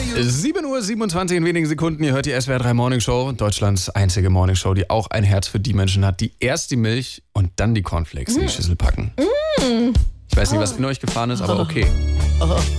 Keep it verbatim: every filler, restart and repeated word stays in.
sieben Uhr siebenundzwanzig in wenigen Sekunden. Ihr hört die S W R drei Morning Show, Deutschlands einzige Morning Show, die auch ein Herz für die Menschen hat, die erst die Milch und dann die Cornflakes mm. in die Schüssel packen. Mm. Ich weiß nicht, was in euch gefahren ist, aber okay.